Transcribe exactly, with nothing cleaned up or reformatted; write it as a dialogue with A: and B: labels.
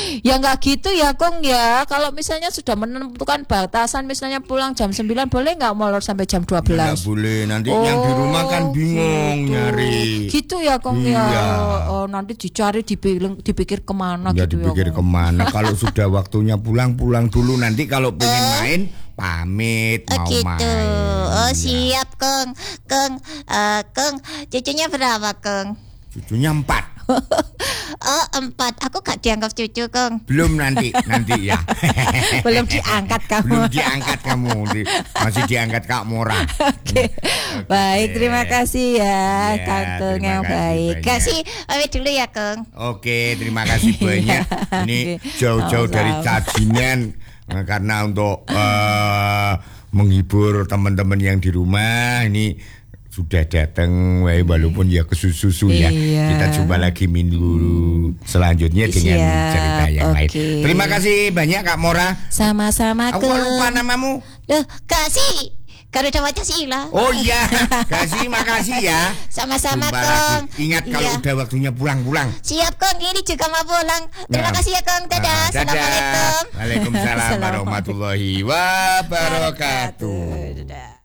A: Ya nggak gitu ya Kong ya. Kalau misalnya sudah menentukan batasan, misalnya pulang jam sembilan, boleh nggak molor sampai jam dua belas?
B: Nggak boleh, nanti oh, yang di rumah kan bingung gitu. Nyari.
A: Gitu ya Kong
B: iya.
A: ya. Oh, nanti dicari dipikir, dipikir kemana
B: ya,
A: gitu
B: dipikir
A: ya.
B: kemana. Kalau sudah waktunya pulang, pulang dulu. Nanti kalau pengen uh, main, pamit
C: oh,
B: mau
C: gitu.
B: main.
C: Oh siap Kong. Kong, uh, Kong, cucunya berapa Kong?
B: Cucunya empat.
C: Oh empat, aku gak dianggap cucu Kong.
B: Belum nanti, nanti ya.
A: Belum diangkat kamu.
B: Belum diangkat kamu, masih diangkat Kak Mora.
A: Oke, okay. okay. Baik, terima kasih ya, ya Kang Kong yang baik.
C: Banyak. Kasih, pamit dulu ya Kong.
B: Oke, terima kasih banyak. Ini jauh-jauh dari cacingan karena untuk uh, menghibur teman-teman yang di rumah ini. Sudah datang, walaupun ya kesusu ya.
A: Iya.
B: Kita jumpa lagi minggu selanjutnya dengan Siap. cerita yang okay. lain. Terima kasih banyak Kak Mora.
A: Sama-sama.
B: Aku lupa namamu.
C: Duh, Kasih. Kalau udah Pancasila.
B: Oh iya, Kasih, makasih ya.
C: Sama-sama Kong.
B: Ingat kalau iya. udah waktunya pulang-pulang.
C: Siap Kong, ini juga mau pulang. Terima nah. kasih ya Kong. Dadah. Nah, dadah. Assalamualaikum.
B: Waalaikumsalam warahmatullahi wabarakatuh.
C: Dadah.